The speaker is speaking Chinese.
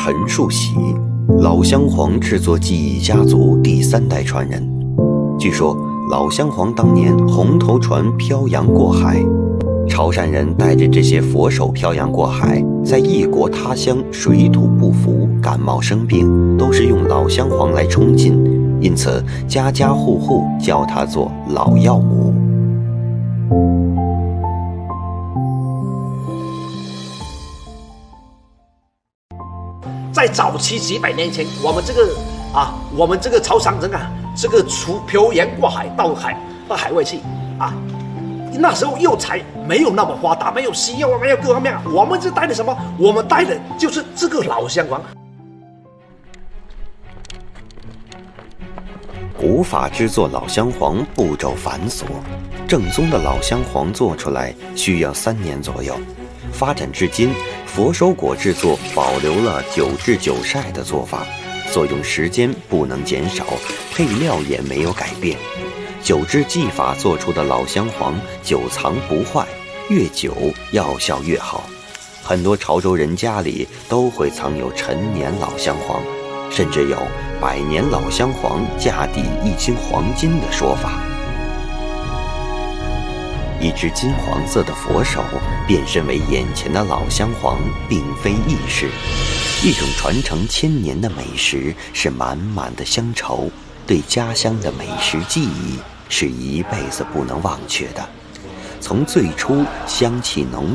陈树喜，老香黄制作技艺家族第3代传人。据说老香黄当年红头船漂洋过海，潮汕人带着这些佛手漂洋过海，在异国他乡水土不服，感冒生病，都是用老香黄来冲劲，因此家家户户叫它做老药母。 在早期几百年前，我们这个潮汕人啊，这个漂洋过海到海外去啊，那时候药材没有那么发达，没有西药，没有各方面，我们是带的什么？我们带的就是这个老香黄。 古法制作老香黄步骤繁琐，正宗的老香黄做出来需要3年左右。发展至今，佛手果制作保留了9制9晒的做法，作用时间不能减少，配料也没有改变。9制技法做出的老香黄久藏不坏，越久药效越好。很多潮州人家里都会藏有陈年老香黄，甚至有100年老香黄价抵1斤黄金的说法。一只金黄色的佛手变身为眼前的老香黄，并非易事。一种传承1000年的美食是满满的乡愁，对家乡的美食记忆是一辈子不能忘却的。从最初香气浓